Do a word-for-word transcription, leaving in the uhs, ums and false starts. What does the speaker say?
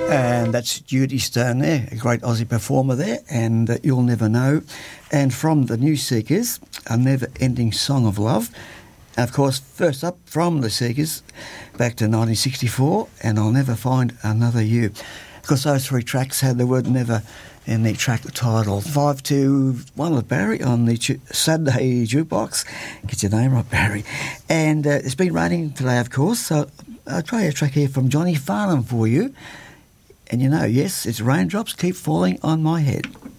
And that's Judy Stone there, a great Aussie performer there, and uh, You'll Never Know. And from the New Seekers, A Never-Ending Song of Love. And of course, first up from the Seekers, back to nineteen sixty-four, and I'll Never Find Another You. Of course, those three tracks had the word never in the track title. Five to one with Barry on the tu- Saturday jukebox. Get your name right, Barry. And uh, it's been raining today, of course, so I'll try a track here from Johnny Farnham for you. And you know, yes, it's raindrops keep falling on my head.